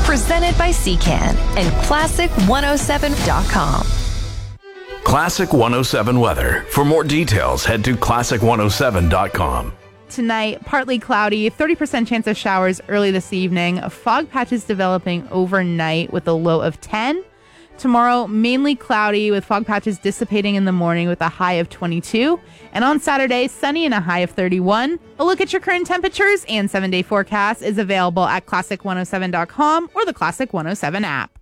Presented by Secan and Classic107.com. Classic 107 weather. For more details, head to Classic107.com. Tonight, partly cloudy, 30% chance of showers early this evening. Fog patches developing overnight with a low of 10. Tomorrow, mainly cloudy with fog patches dissipating in the morning with a high of 22. And on Saturday, sunny and a high of 31. A look at your current temperatures and 7-day forecast is available at Classic107.com or the Classic 107 app.